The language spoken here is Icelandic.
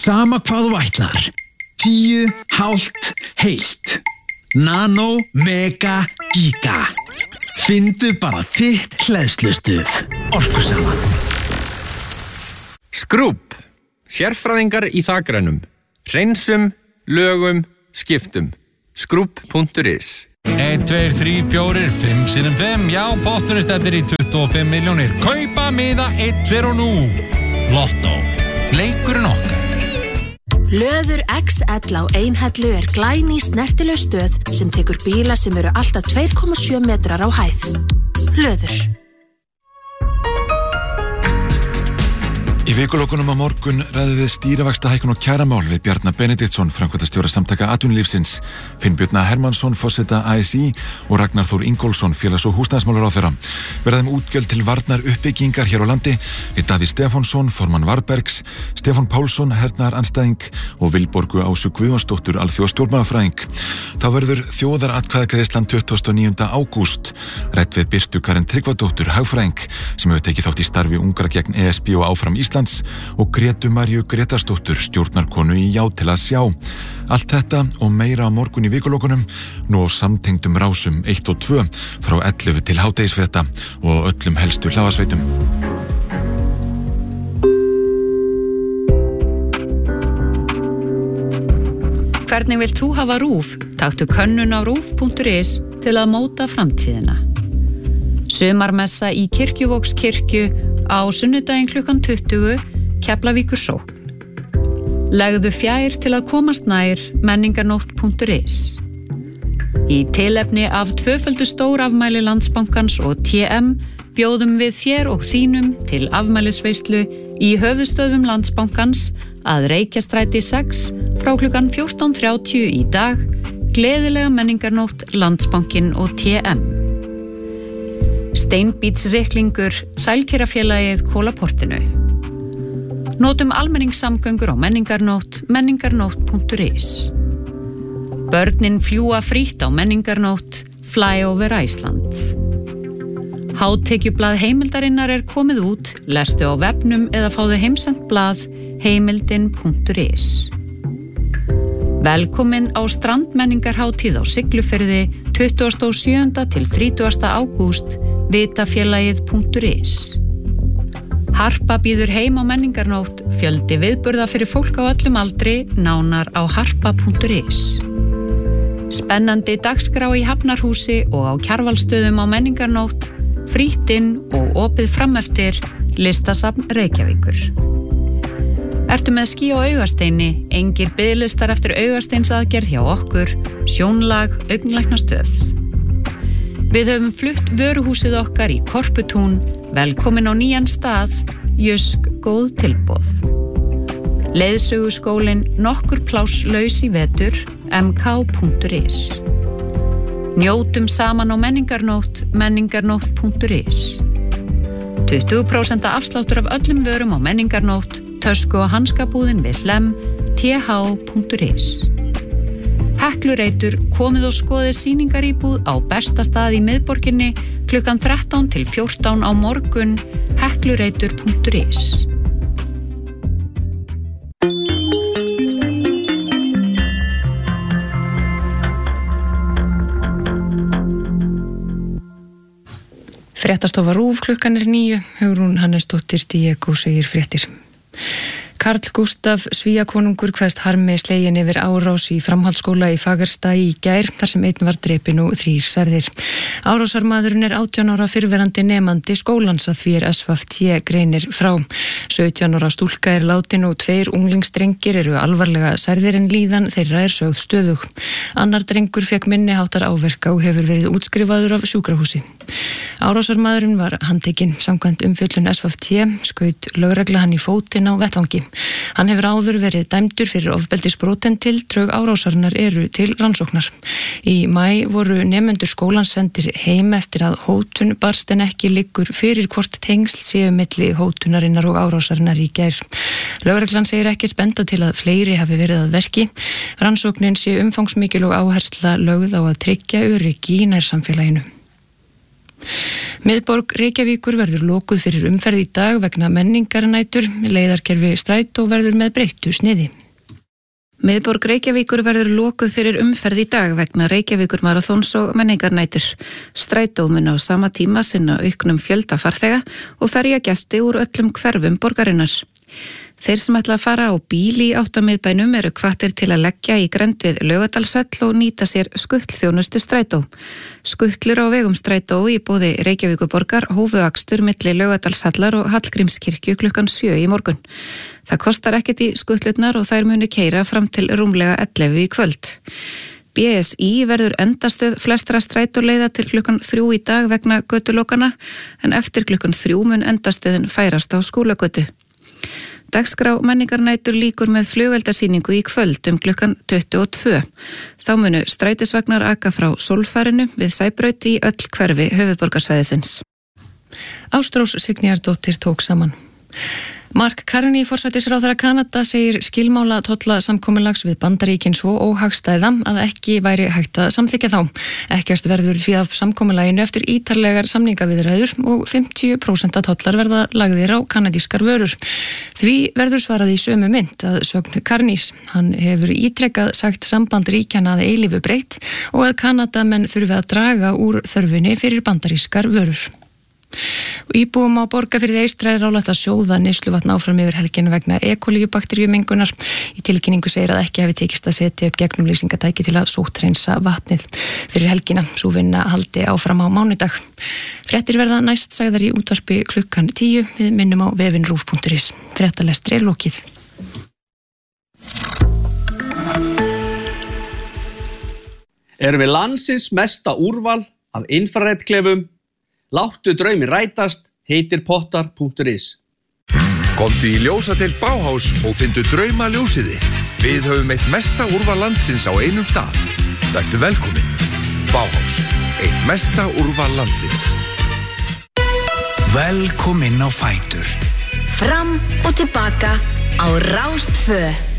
Sama hvað þú ætlar. 10, hálft, heilt. Nano, mega, giga. Findu bara þitt hleðslustuð. Orkusaman. Skrúbb. Sérfræðingar í þakrænum. Hreinsum, lögum, skiptum. Skrúbb.is 1, 2, 3, 4, 5 sinnum 5. Já, potturinn stefnir í 25 milljónir. Kaupa miða 1, 2 og nú. Lotto. Leikurinn okkar. Löður XL á Einhellu glæný snertileg stöð sem tekur bíla sem eru alltaf 2,7 metrar á hæð. Löður. Í vikulokunum á morgun ræðum við stýrivaxtahækkun og kjaramál við Bjarna Benediktsson, framkvæmdastjóra Samtaka atvinnulífsins, Finnbjörna Hermannsson, forseta ASÍ og Ragnar Þór Ingólfsson, félags- og húsnæðismálaráðherra. Við ræðum útgjöld til varnar uppbyggingar hér á landi við Davíð Stefánsson, formann Varbergs, Stefán Pálsson, hernaðarandstæðing og Vilborgu Ásu Guðjónsdóttur, alþjóðastjórnmálafræðing. Þá verður þjóðaratkvæðagreiðslan 29. ágúst, rætt við Birtu Karen Tryggvadóttur, hagfræðing, sem hefur tekið þátt í starfi ungra gegn ESB og áfram Íslands og Grétu Maríu Grétarsdóttur, stjórnarkonu í Já til að sjá. Allt þetta og meira á morgun í vikulokunum, nú á samtengdum rásum 1 og 2 frá 11 til hádegisfrétta og öllum helstu hlaðarsveitum. Hvernig vilt þú hafa RÚV? Taktu könnun á rúv.is til að móta framtíðina. Sumarmessa í Kirkjuvogskirkju á sunnudaginn klukkan 20, Keflavíkur sókn. Legðu fjær til að komast nær menningarnótt.is. Í tilefni af tvöföldu stórafmæli Landsbankans og TM bjóðum við þér og þínum til afmælisveislu í höfuðstöðvum Landsbankans að Reykjastræti 6 frá klukkan 14:30 í dag. Gleðilega menningarnótt, Landsbankinn og TM. Steinbítsriklingur, Sælkerafélagið Kólaportinu. Notum almenningssamgöngur á menningarnótt, menningarnótt.is. Börnin fljúa frítt á menningarnótt, Flyover Iceland. Hátekjublað heimildarinnar komið út, lestu á vefnum eða fáðu heimsent blað heimildin.is. Velkomin á strandmenningarhátíð á Siglufirði 27. til 30. ágúst, vitafélagið.is. Harpa býður heim á menningarnótt, fjöldi viðburða fyrir fólk á öllum aldri, nánar á harpa.is. Spennandi dagskrá í Hafnarhúsi og á Kjarvalsstöðum á menningarnótt, frítt inn og opið frameftir, Listasafn Reykjavíkur. Ertu með ský á augasteini, engir biðlistar eftir augasteinsaðgerð hjá okkur, Sjónlag, augnlæknastöð. Við höfum flutt vöruhúsið okkar í Korputún, velkomin á nýjan stað, Jusk góð tilboð. Leiðsöguskólinn, nokkur pláss laus í vetur, mk.is. Njótum saman á menningarnótt, menningarnótt.is. 20% afsláttur af öllum vörum á menningarnótt, tösku og hanskabúðin við Hlemm, th.is. Heklureitur, komið og skoðið sýningaríbúð á besta stað í miðborginni klukkan 13 til 14 á morgun, heklureitur.is. Fréttastofa RÚV, klukkan 9, Hugrún Hannesdóttir, Diego segir fréttir. Karl Gústaf Svíakonungur kveðst harmi sleginn yfir árás í framhaldsskóla í Fagersta í gær, þar sem einn var drepinn og 3 særðir. Árásarmaðurinn 18 ára fyrrverandi nemandi skólans, að því SVT greinir frá. 17 ára stúlka látin og 2 unglingsdrengir eru alvarlega særðir en líðan þeirra sögð stöðug. Annar drengur fekk minniháttar áverka og hefur verið útskrifaður af sjúkrahúsi. Árásarmaðurinn var handtekinn. Samkvæmt umfjöllun SVT skaut lögregla hann í fótinn á vettvangi. Hann hefur áður verið dæmdur fyrir ofbeldisbrot en tildrög árásarinnar eru til rannsóknar. Í maí voru nemendur skólans sendir heim eftir að hótun barst en ekki liggur fyrir hvort tengsl séu milli hótunarinnar og árásarinnar í gær. Lögreglan segir ekkert benda til að fleiri hafi verið að verki. Rannsóknin sé umfangsmikil og áhersla lögð á að tryggja öryggi í nærsamfélaginu. Miðborg Reykjavíkur verður lokuð fyrir umferð í dag vegna menningarnætur, leiðarkerfi Strætó verður með breyttu sniði. Miðborg Reykjavíkur verður lokuð fyrir umferð í dag vegna Reykjavíkur maraþons og menningarnætur. Strætó mun á sama tíma sinna auknum fjölda farþega og ferja gesti úr öllum hverfum borgarinnar. Þeir sem ætla að fara á bíl í áttamiðbænum eru hvattir til að leggja í grennd við Laugardalshöll og nýta sér skuttlþjónustu Strætó. Skuttlur á vegum Strætó í boði Reykjavíkurborgar hófu akstur milli Laugardalshallar og Hallgrímskirkju klukkan 7 í morgun. Það kostar ekkert í skuttlurnar og þær munu keyra fram til rúmlega 11 í kvöld. BSI verður endastöð flestra strætóleiða til klukkan 3 í dag vegna götulokana en eftir klukkan 3 mun endastöðin færast á Skúlagötu. Dagskrá menningarnætur líkur með flugeldasýningu í kvöld klukkan 22. Þá munu strætisvagnar aka frá Sólfarinu við Sæbraut í öll hverfi höfuðborgarsvæðisins. Ástrós Signýjardóttir tók saman. Mark Carney, forsætisráðherra Kanada, segir skilmála tolla samkomulags við Bandaríkin svo óhagstæða að ekki væri hægt að samþykkja þá. Ekkert verður því af samkomulaginu eftir ítarlegar samningaviðræður og 50% tollar verða lagðir á kanadískar vörur. Því verður svarað í sömu mynd að sögn Carneys. Hann hefur ítrekkað sagt samband ríkjanna að eilífu breytt og að Kanadamenn þurfi að draga úr þörfinni fyrir bandarískar vörur. Íbúum á Borgarfirði eystra er ráðlagt að sjóða neysluvatn áfram yfir helgina vegna E-bakteríumengunar. Í tilkynningu segir að ekki hafi tekist að setja upp gegnumlýsingatæki til að sótthreinsa vatnið fyrir helgina. Sú vinna haldi áfram á mánudag. Fréttir verða næst sagðar í útvarpi klukkan 10. Við minnum á vefinn rúv.is. Fréttalestri er lokið. Erum við landsins mesta úrval af infraredklefum? Láttu draumi rætast, heitir pottar.is. Komdu í ljósadeild Bauhaus og fyndu drauma ljósið þitt. Við höfum eitt mesta úrval landsins á einum stað. Vertu velkomin. Bauhaus, eitt mesta úrval landsins. Velkomin á fætur. Fram og tilbaka á Rás 2.